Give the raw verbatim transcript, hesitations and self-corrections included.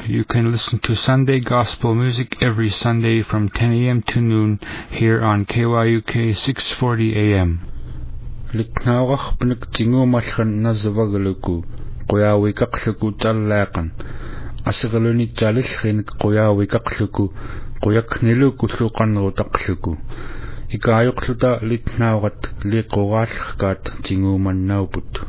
You can listen to Sunday gospel music every Sunday from ten a.m. to noon here on K Y U K six forty A M. Liknawach pnik tingu malkan nazavagaluku, Qoyawi kakluku talakan. Asigaluni talilhin Qoyawi kakluku, Qoyak niluku lukan rotakluku. Ikayukluta litnawat liqogalkat tingu man nauput.